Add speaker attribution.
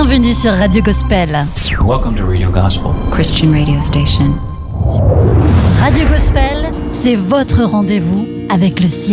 Speaker 1: Bienvenue sur Radio Gospel.
Speaker 2: Welcome to Radio Gospel,
Speaker 3: Christian radio station.
Speaker 1: Radio Gospel, c'est votre rendez-vous avec le ciel.